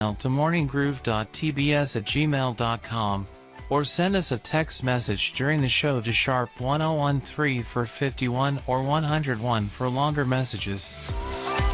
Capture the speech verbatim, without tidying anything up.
to morninggroove dot t b s at gmail dot com or send us a text message during the show to sharp one oh one three for fifty-one or one oh one for longer messages.